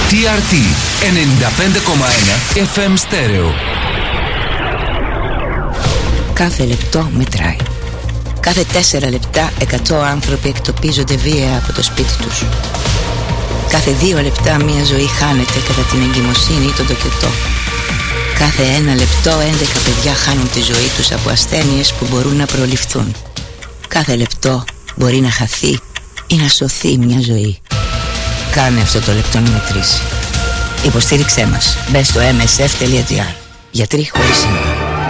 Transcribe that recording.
TRT 95,1 FM Stereo. Κάθε λεπτό μετράει. Κάθε 4 λεπτά 100 άνθρωποι εκτοπίζονται βία από το σπίτι τους. Κάθε 2 λεπτά μια ζωή χάνεται κατά την εγκυμοσύνη ή τον τοκετό. Κάθε 1 λεπτό 11 παιδιά χάνουν τη ζωή τους από ασθένειες που μπορούν να προληφθούν. Κάθε λεπτό μπορεί να χαθεί ή να σωθεί μια ζωή. Κάνε αυτό το λεπτό να μετρήσει. Υποστήριξέ μας. Μπες στο msf.gr. Γιατροί χωρίς σύνορα.